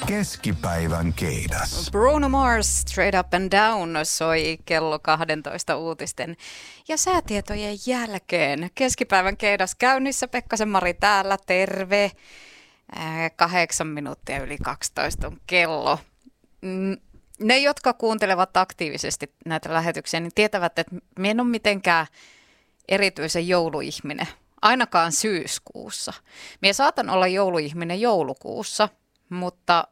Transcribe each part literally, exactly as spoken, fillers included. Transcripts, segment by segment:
Keskipäivän keidas. Bruno Mars, Straight Up and Down soi kello kaksitoista uutisten ja säätietojen jälkeen. Keskipäivän keidas käynnissä, Pekkasen Mari täällä, terve. Äh, kahdeksan minuuttia yli kaksitoista on kello. Mm, ne, jotka kuuntelevat aktiivisesti näitä lähetyksiä, niin tietävät, että minä en ole mitenkään erityisen jouluihminen, ainakaan syyskuussa. Minä saatan olla jouluihminen joulukuussa, mutta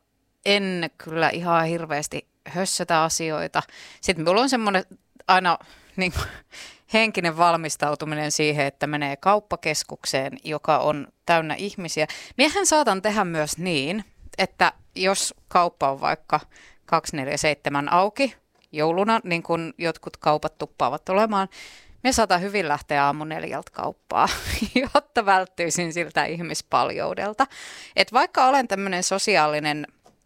en kyllä ihan hirveästi hössötä asioita. Sitten minulla on semmoinen aina niin kuin, henkinen valmistautuminen siihen, että menee kauppakeskukseen, joka on täynnä ihmisiä. Miehän saatan tehdä myös niin, että jos kauppa on vaikka kaksikymmentäneljä seitsemän auki jouluna, niin kuin jotkut kaupat tuppaavat olemaan, minä saatan hyvin lähteä aamu neljältä kauppaa, jotta välttyisin siltä ihmispaljoudelta. Et vaikka olen tämmöinen sosiaalinen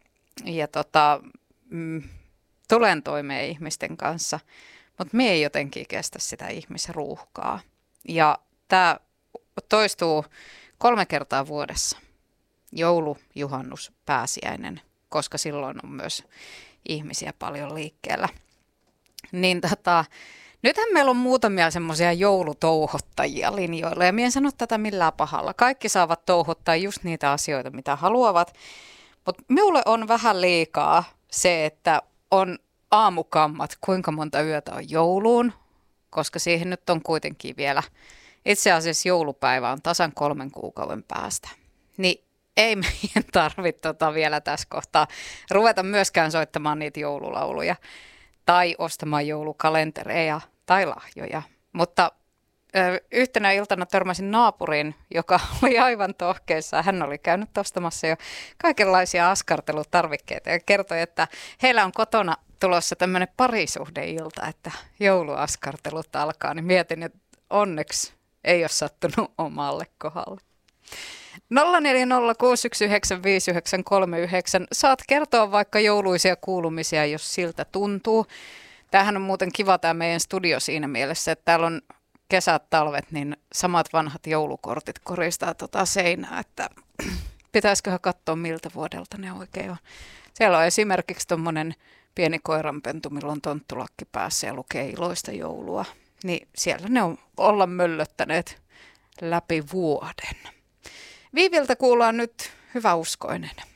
ja tota, mm, tulen toimeen ihmisten kanssa, mutta minä ei jotenkin kestä sitä ihmisruuhkaa. Ja tämä toistuu kolme kertaa vuodessa. Joulu, juhannus, pääsiäinen, koska silloin on myös ihmisiä paljon liikkeellä. Niin tota... Nythän meillä on muutamia semmoisia joulutouhottajia linjoilla ja minä en sano tätä millään pahalla. Kaikki saavat touhottaa just niitä asioita, mitä haluavat, mutta minulle on vähän liikaa se, että on aamukammat, kuinka monta yötä on jouluun, koska siihen nyt on kuitenkin vielä, itse asiassa joulupäivä on tasan kolmen kuukauden päästä. Niin ei meidän tarvitse tota vielä tässä kohtaa ruveta myöskään soittamaan niitä joululauluja tai ostamaan joulukalentereja tai lahjoja. Mutta ö, yhtenä iltana törmäsin naapuriin, joka oli aivan tohkeissa. Hän oli käynyt ostamassa jo kaikenlaisia askartelutarvikkeita ja kertoi, että heillä on kotona tulossa tämmöinen parisuhdeilta, että jouluaskartelut alkaa. Niin mietin, että onneksi ei ole sattunut omalle kohdalle. nolla neljä nolla kuusi yksi yhdeksän viisi yhdeksän kolme yhdeksän. Saat kertoa vaikka jouluisia kuulumisia, jos siltä tuntuu. Tämähän on muuten kiva tämä meidän studio siinä mielessä, että täällä on kesät, talvet, niin samat vanhat joulukortit koristaa tota seinää, että pitäisiköhän katsoa miltä vuodelta ne oikein on. Siellä on esimerkiksi tuommoinen pieni koiranpentu, millä on tonttulakki päässä ja lukee iloista joulua. Niin siellä ne on olla möllöttäneet läpi vuoden. Viiviltä kuullaan nyt hyväuskoinen.